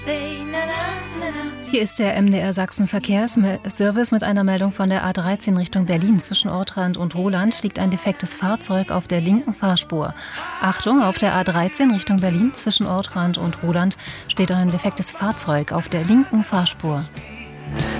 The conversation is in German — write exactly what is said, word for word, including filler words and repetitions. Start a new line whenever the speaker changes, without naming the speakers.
Hier ist der M D R Sachsen Verkehrsservice mit einer Meldung von der A dreizehn Richtung Berlin. Zwischen Ortrand und Roland liegt ein defektes Fahrzeug auf der linken Fahrspur. Achtung, auf der A dreizehn Richtung Berlin zwischen Ortrand und Roland steht ein defektes Fahrzeug auf der linken Fahrspur.